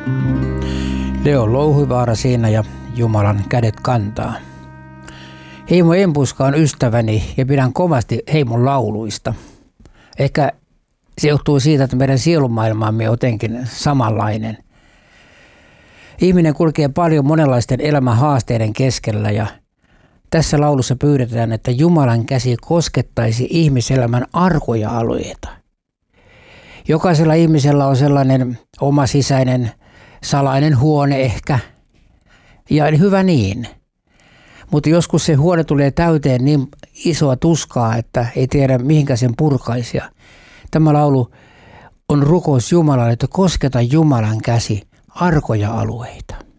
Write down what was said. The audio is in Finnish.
Leo Louhivaara siinä ja Jumalan kädet kantaa. Heimo Empuska on ystäväni ja pidän kovasti Heimon lauluista. Ehkä se johtuu siitä, että meidän sielunmaailmaamme on jotenkin samanlainen. Ihminen kulkee paljon monenlaisten elämän haasteiden keskellä ja tässä laulussa pyydetään, että Jumalan käsi koskettaisi ihmiselämän arkoja alueita. Jokaisella ihmisellä on sellainen oma sisäinen salainen huone ehkä, ja hyvä niin. Mutta joskus se huone tulee täyteen niin isoa tuskaa, että ei tiedä mihinkä sen purkaisi. Ja tämä laulu on rukous Jumalalle, että kosketa Jumalan käsi arkoja alueita.